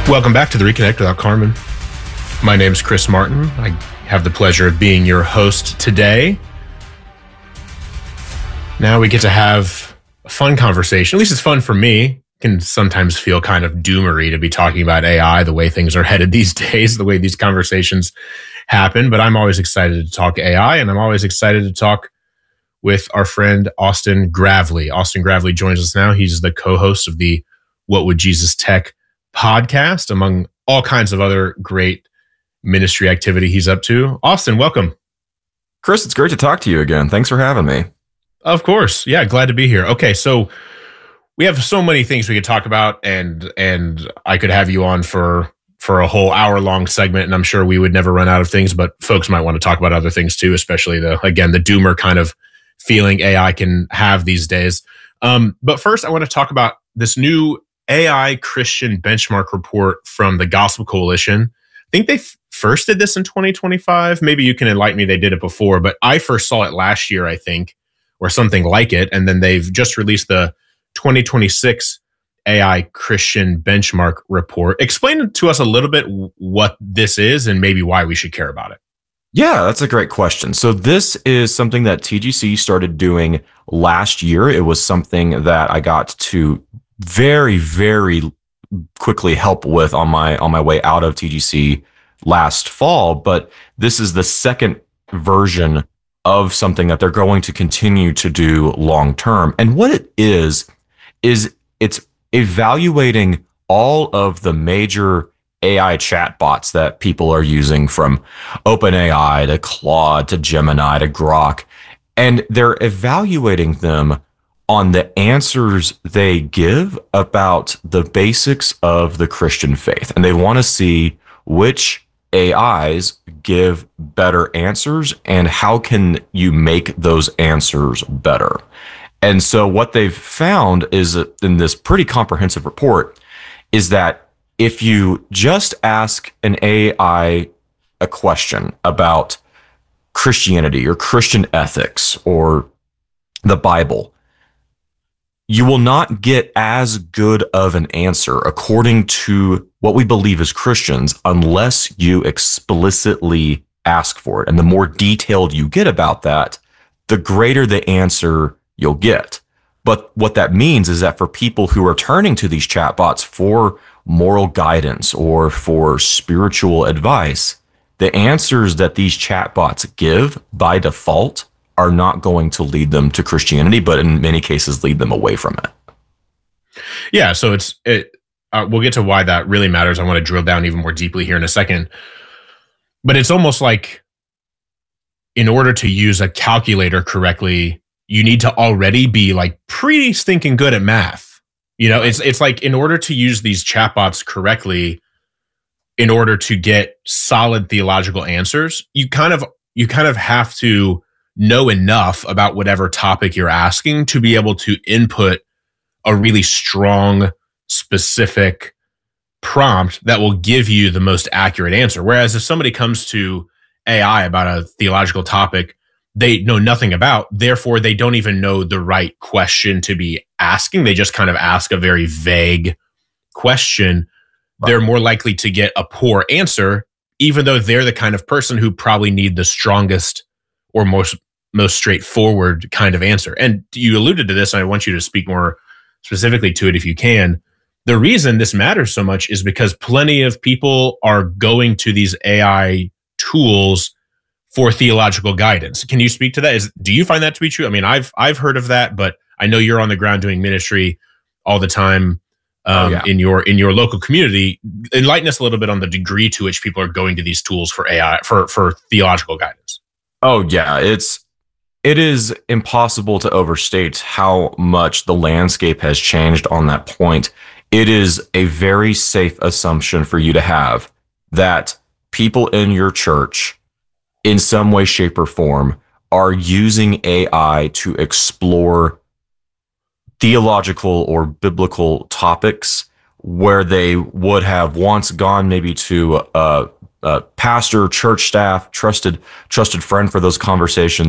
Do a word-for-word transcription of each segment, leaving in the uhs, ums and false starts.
Welcome back to the Reconnect Without Carmen. My name is Chris Martin. I have the pleasure of being your host today. Now we get to have a fun conversation. At least it's fun for me. It can sometimes feel kind of doomery to be talking about A I, the way things are headed these days, the way these conversations happen. But I'm always excited to talk A I, and I'm always excited to talk with our friend Austin Gravely. Austin Gravely joins us now. He's the co-host of the What Would Jesus Tech podcast, among all kinds of other great ministry activity he's up to. Austin, welcome. Chris, it's great to talk to you again. Thanks for having me. Of course. Yeah, glad to be here. Okay, so we have so many things we could talk about, and and I could have you on for for a whole hour-long segment, and I'm sure we would never run out of things, but folks might want to talk about other things too, especially the, again, the doomer kind of feeling A I can have these days. Um, but first, I want to talk about this new A I Christian benchmark report from the Gospel Coalition. I think they f- first did this in twenty twenty-five. Maybe you can enlighten me. They did it before, but I first saw it last year, I think, or something like it. And then they've just released the twenty twenty-six A I Christian benchmark report. Explain to us a little bit what this is and maybe why we should care about it. Yeah, that's a great question. So this is something that T G C started doing last year. It was something that I got to very, very quickly help with on my on my way out of T G C last fall. But this is the second version of something that they're going to continue to do long term. And what it is, is it's evaluating all of the major A I chatbots that people are using, from OpenAI to Claude to Gemini to Grok. And they're evaluating them on the answers they give about the basics of the Christian faith. And they want to see which A Is give better answers and how can you make those answers better. And so what they've found is in this pretty comprehensive report is that if you just ask an A I a question about Christianity or Christian ethics or the Bible, you will not get as good of an answer according to what we believe as Christians unless you explicitly ask for it. And the more detailed you get about that, the greater the answer you'll get. But what that means is that for people who are turning to these chatbots for moral guidance or for spiritual advice, the answers that these chatbots give by default are not going to lead them to Christianity, but in many cases lead them away from it. Yeah, so it's it. Uh, we'll get to why that really matters. I want to drill down even more deeply here in a second. But it's almost like in order to use a calculator correctly, you need to already be like pretty stinking good at math. You know, it's it's like in order to use these chatbots correctly, in order to get solid theological answers, you kind of you kind of have to know enough about whatever topic you're asking to be able to input a really strong, specific prompt that will give you the most accurate answer. Whereas if somebody comes to A I about a theological topic they know nothing about, therefore they don't even know the right question to be asking. They just kind of ask a very vague question. Right. They're more likely to get a poor answer, even though they're the kind of person who probably need the strongest or most most straightforward kind of answer. And you alluded to this, and I want you to speak more specifically to it if you can. The reason this matters so much is because plenty of people are going to these A I tools for theological guidance. Can you speak to that? Is, do you find that to be true? I mean, I've I've heard of that, but I know you're on the ground doing ministry all the time um, oh, yeah. in your in your local community. Enlighten us a little bit on the degree to which people are going to these tools for A I for for theological guidance. Oh yeah, it's it is impossible to overstate how much the landscape has changed on that point. It is a very safe assumption for you to have that people in your church, in some way, shape, or form, are using A I to explore theological or biblical topics where they would have once gone maybe to a, a pastor, church staff, trusted trusted friend for those conversations,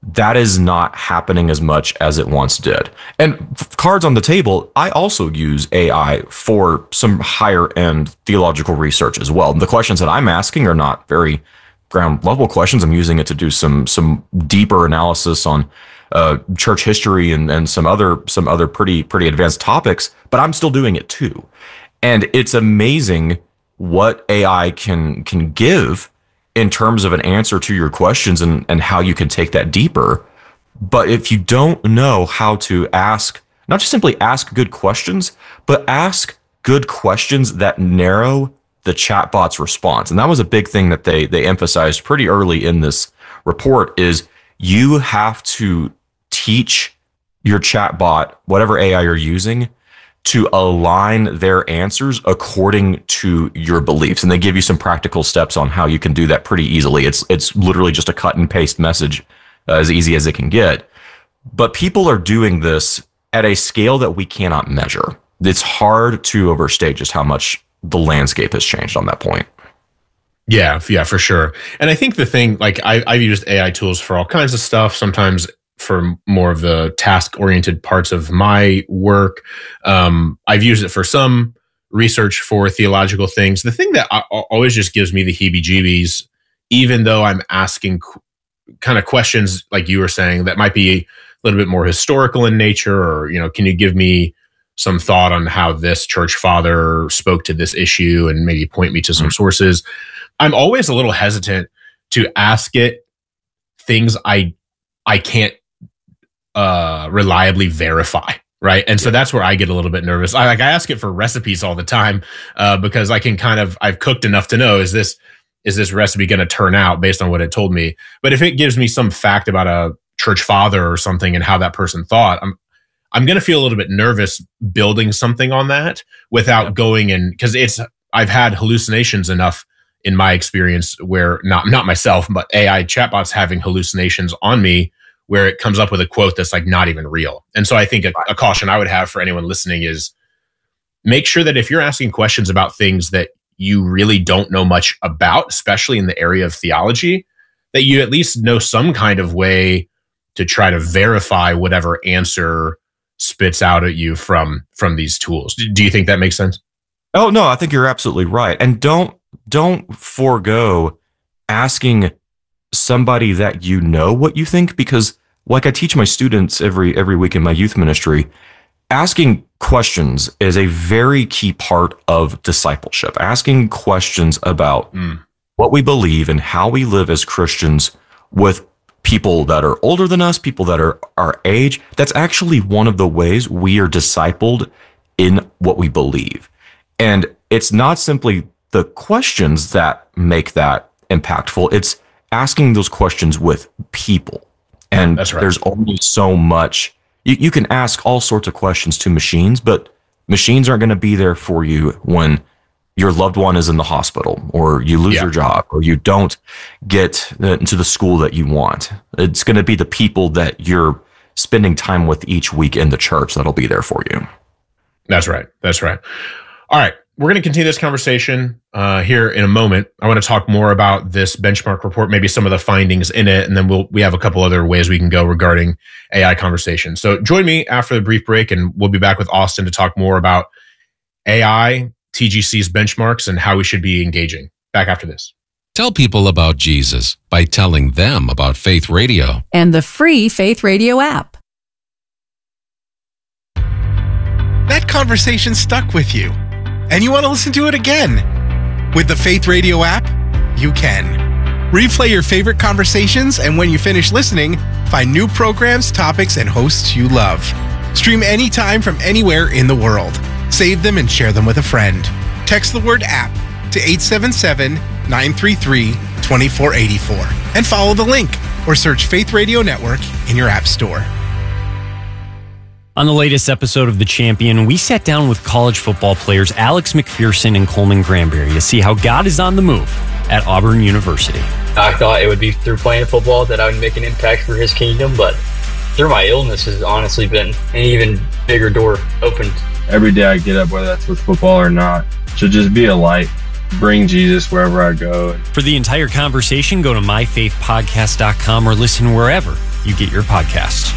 that is not happening as much as it once did. And f- cards on the table, I also use A I for some higher end theological research as well. The questions that I'm asking are not very ground level questions. I'm using it to do some some deeper analysis on uh, church history and, and some other some other pretty pretty advanced topics, but I'm still doing it too. And it's amazing what A I can can give in terms of an answer to your questions and, and how you can take that deeper. But if you don't know how to ask, not just simply ask good questions, but ask good questions that narrow the chatbot's response. And that was a big thing that they they emphasized pretty early in this report is you have to teach your chatbot, whatever A I you're using, to align their answers according to your beliefs. And they give you some practical steps on how you can do that pretty easily. It's it's literally just a cut and paste message, uh, as easy as it can get. But people are doing this at a scale that we cannot measure. It's hard to overstate just how much the landscape has changed on that point. Yeah, yeah, for sure. And I think the thing, like I, I've used A I tools for all kinds of stuff, sometimes for more of the task-oriented parts of my work. Um, I've used it for some research for theological things. The thing that I, always just gives me the heebie-jeebies, even though I'm asking qu- kind of questions like you were saying that might be a little bit more historical in nature, or, you know, can you give me some thought on how this church father spoke to this issue and maybe point me to some mm-hmm. sources. I'm always a little hesitant to ask it things I I can't uh, reliably verify, right? And yeah. so that's where I get a little bit nervous. I like I ask it for recipes all the time uh, because I can kind of I've cooked enough to know is this is this recipe going to turn out based on what it told me. But if it gives me some fact about a church father or something and how that person thought, I'm I'm going to feel a little bit nervous building something on that without yeah. going in, because it's I've had hallucinations enough in my experience where not not myself, but A I chatbots having hallucinations on me where it comes up with a quote that's like not even real. And so I think a, a caution I would have for anyone listening is make sure that if you're asking questions about things that you really don't know much about, especially in the area of theology, that you at least know some kind of way to try to verify whatever answer spits out at you from from these tools. Do you think that makes sense? Oh, no, I think you're absolutely right. And don't don't forego asking somebody that you know what you think, because like I teach my students every every week in my youth ministry, asking questions is a very key part of discipleship. Asking questions about mm. what we believe and how we live as Christians with people that are older than us, people that are our age. That's actually one of the ways we are discipled in what we believe. And it's not simply the questions that make that impactful. It's asking those questions with people. And That's right. There's only so much. You, you can ask all sorts of questions to machines, but machines aren't going to be there for you when your loved one is in the hospital, or you lose yeah. your job, or you don't get into the school that you want. It's going to be the people that you're spending time with each week in the church that'll be there for you. That's right. That's right. All right. We're going to continue this conversation uh, here in a moment. I want to talk more about this benchmark report, maybe some of the findings in it, and then we'll we have a couple other ways we can go regarding A I conversation. So join me after the brief break, and we'll be back with Austin to talk more about A I, T G C's benchmarks, and how we should be engaging. Back after this. Tell people about Jesus by telling them about Faith Radio and the free Faith Radio app. That conversation stuck with you, and you want to listen to it again. With the Faith Radio app, you can. Replay your favorite conversations, and when you finish listening, find new programs, topics, and hosts you love. Stream anytime from anywhere in the world. Save them and share them with a friend. Text the word app to eight seven seven, nine three three, two four eight four and follow the link, or search Faith Radio Network in your app store. On the latest episode of The Champion, we sat down with college football players Alex McPherson and Coleman Granberry to see how God is on the move at Auburn University. I thought it would be through playing football that I would make an impact for his kingdom, but through my illness has honestly been an even bigger door opened. Every day I get up, whether that's with football or not, to just be a light, bring Jesus wherever I go. For the entire conversation, go to my faith podcast dot com or listen wherever you get your podcasts.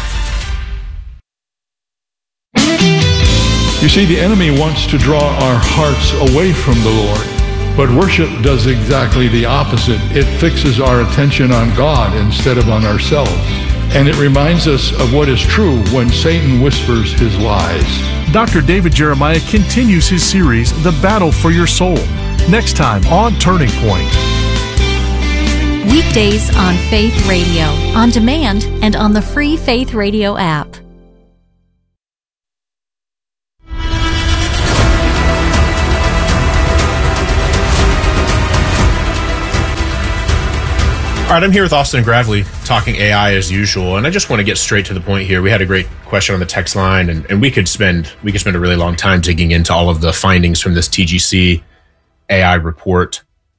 You see, the enemy wants to draw our hearts away from the Lord. But worship does exactly the opposite. It fixes our attention on God instead of on ourselves. And it reminds us of what is true when Satan whispers his lies. Doctor David Jeremiah continues his series, The Battle for Your Soul, next time on Turning Point. Weekdays on Faith Radio, on demand, and on the free Faith Radio app. All right, I'm here with Austin Gravely talking A I as usual, and I just want to get straight to the point here. We had a great question on the text line, and, and we could spend we could spend a really long time digging into all of the findings from this T G C A I report.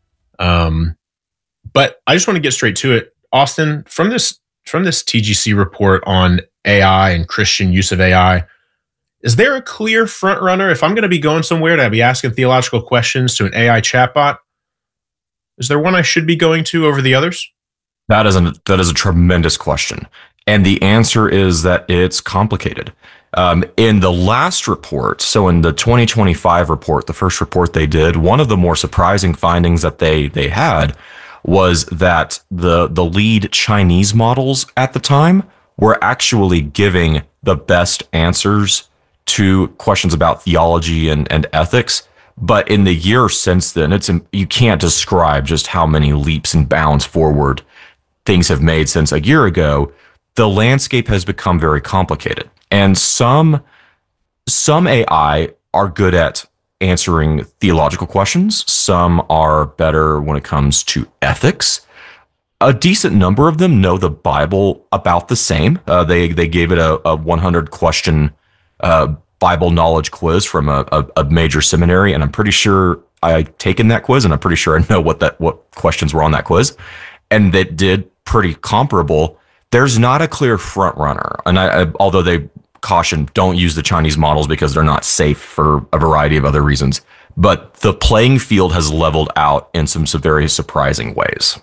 Um, but I just want to get straight to it, Austin. From this from this T G C report on A I and Christian use of A I, is there a clear front runner? If I'm going to be going somewhere to be asking theological questions to an A I chatbot, is there one I should be going to over the others? That is a that is a tremendous question, and the answer is that it's complicated. Um, in the last report, so in the twenty twenty-five report, the first report they did, one of the more surprising findings that they they had was that the the lead Chinese models at the time were actually giving the best answers to questions about theology and, and ethics. But in the year since then, it's you can't describe just how many leaps and bounds forward things have made since a year ago. The landscape has become very complicated, and some some A I are good at answering theological questions. Some are better when it comes to ethics. A decent number of them know the Bible about the same. Uh, they they gave it a, a one hundred question uh, Bible knowledge quiz from a, a, a major seminary, and I'm pretty sure I've taken that quiz, and I'm pretty sure I know what that what questions were on that quiz, and that did pretty comparable. There's not a clear front runner, and I, I, although they caution don't use the Chinese models because they're not safe for a variety of other reasons, but the playing field has leveled out in some, some very surprising ways.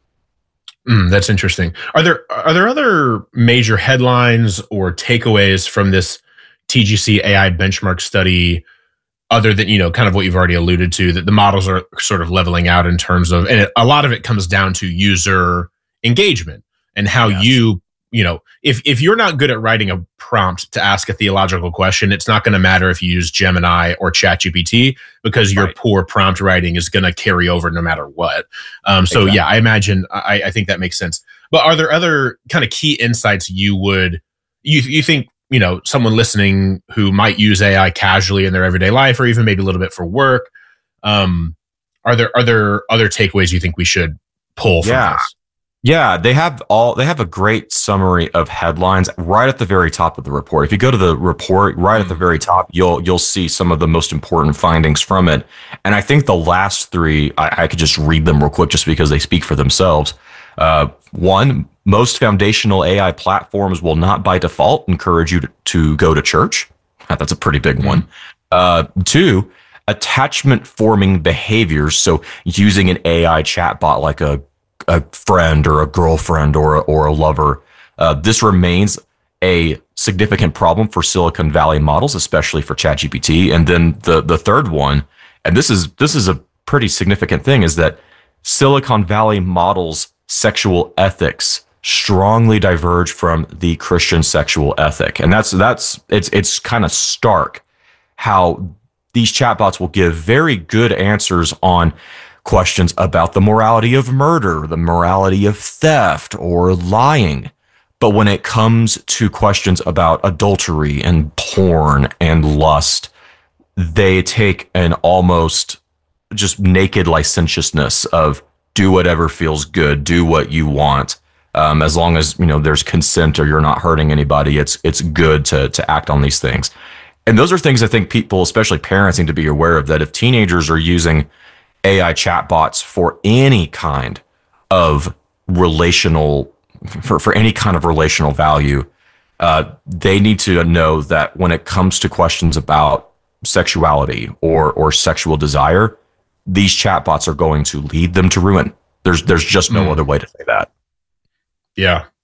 Mm, that's interesting. Are there are there other major headlines or takeaways from this T G C A I benchmark study, other than, you know, kind of what you've already alluded to, that the models are sort of leveling out in terms of, and it, a lot of it comes down to user engagement and how yes. you, you know, if, if you're not good at writing a prompt to ask a theological question, it's not going to matter if you use Gemini or ChatGPT, because your right. poor prompt writing is going to carry over no matter what. Um, so exactly. yeah, I imagine, I, I think that makes sense. But are there other kind of key insights you would, you you think, you know, someone listening who might use A I casually in their everyday life, or even maybe a little bit for work, um, are there are there other takeaways you think we should pull from yeah. this? Yeah, they have all they have a great summary of headlines right at the very top of the report. If you go to the report right at the very top, you'll you'll see some of the most important findings from it. And I think the last three, I, I could just read them real quick just because they speak for themselves. Uh, one, most foundational A I platforms will not by default encourage you to, to go to church. That's a pretty big mm-hmm. one. Uh, two, attachment forming behaviors. So using an A I chatbot like a a friend or a girlfriend or a, or a lover. Uh, this remains a significant problem for Silicon Valley models, especially for ChatGPT. And then the the third one, and this is this is a pretty significant thing, is that Silicon Valley models' sexual ethics strongly diverge from the Christian sexual ethic. And that's that's it's it's kind of stark how these chatbots will give very good answers on questions about the morality of murder, the morality of theft, or lying. But when it comes to questions about adultery and porn and lust, they take an almost just naked licentiousness of do whatever feels good, do what you want. Um, as long as, you know, there's consent or you're not hurting anybody, it's it's good to to act on these things. And those are things I think people, especially parents, need to be aware of, that if teenagers are using A I chatbots for any kind of relational, for, for any kind of relational value, uh, they need to know that when it comes to questions about sexuality or or sexual desire, these chatbots are going to lead them to ruin. There's there's just no mm. other way to say that. Yeah,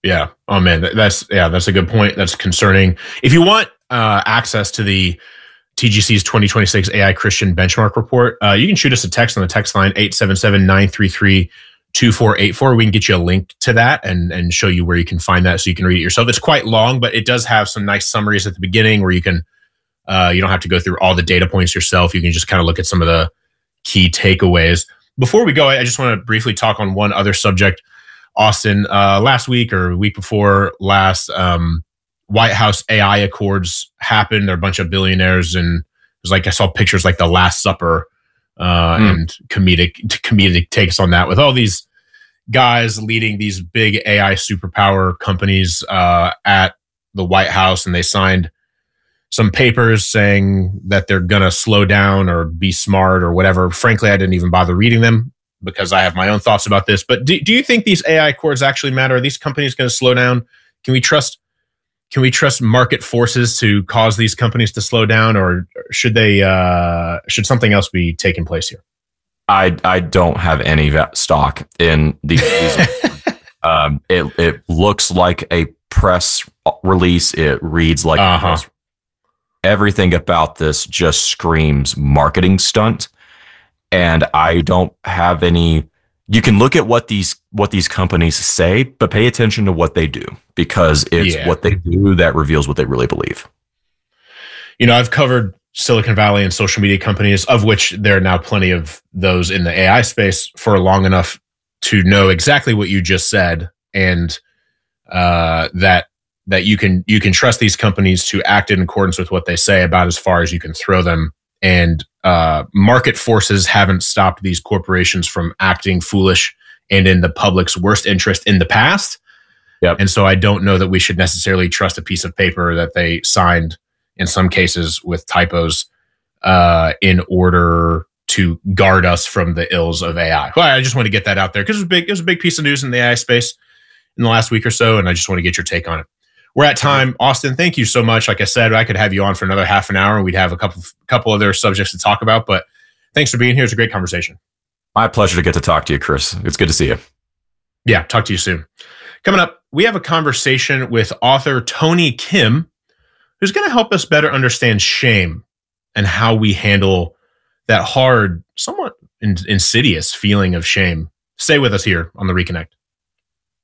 Yeah. Oh man, that's yeah, that's a good point. That's concerning. If you want uh, access to the T G C's twenty twenty-six A I Christian Benchmark Report, uh, you can shoot us a text on the text line eight seven seven, nine three three, two four eight four. We can get you a link to that and and show you where you can find that so you can read it yourself. It's quite long, but it does have some nice summaries at the beginning where you can uh, you don't have to go through all the data points yourself. You can just kind of look at some of the key takeaways. Before we go, I just want to briefly talk on one other subject. Austin, uh, last week or week before last, um, White House A I Accords happened. There are a bunch of billionaires, and it was like I saw pictures like the Last Supper uh, mm. and comedic comedic takes on that with all these guys leading these big A I superpower companies uh, at the White House, and they signed some papers saying that they're gonna slow down or be smart or whatever. Frankly, I didn't even bother reading them, because I have my own thoughts about this. But do, do you think these A I Accords actually matter? Are these companies going to slow down? Can we trust can we trust market forces to cause these companies to slow down, or should they uh, should something else be taking place here? I I don't have any stock in these. these um, it it looks like a press release. It reads like uh-huh. a press. Everything about this just screams marketing stunt. And I don't have any. You can look at what these what these companies say, but pay attention to what they do, because it's yeah. what they do that reveals what they really believe. You know, I've covered Silicon Valley and social media companies, of which there are now plenty of those in the A I space, for long enough to know exactly what you just said, and uh, that that you can you can trust these companies to act in accordance with what they say about as far as you can throw them. And uh, market forces haven't stopped these corporations from acting foolish and in the public's worst interest in the past. Yep. And so I don't know that we should necessarily trust a piece of paper that they signed, in some cases with typos, uh, in order to guard us from the ills of A I. Well, I just want to get that out there because it was big. It was a big piece of news in the A I space in the last week or so, and I just want to get your take on it. We're at time. Austin, thank you so much. Like I said, I could have you on for another half an hour and we'd have a couple couple other subjects to talk about, but thanks for being here. It's a great conversation. My pleasure to get to talk to you, Chris. It's good to see you. Yeah, talk to you soon. Coming up, we have a conversation with author Tony Kim, who's going to help us better understand shame and how we handle that hard, somewhat in- insidious feeling of shame. Stay with us here on The Reconnect.